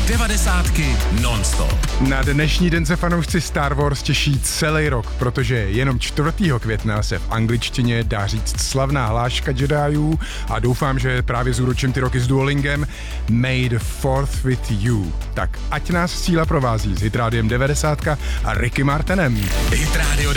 Devadesátky non-stop. Na dnešní den se fanoušci Star Wars těší celý rok, protože jenom 4. května se v angličtině dá říct slavná hláška Jediů a doufám, že právě zúročím ty roky s Duolingem May the Fourth with you. Tak ať nás síla provází s Hitrádiem 90 a Ricky Martinem. Hit Radio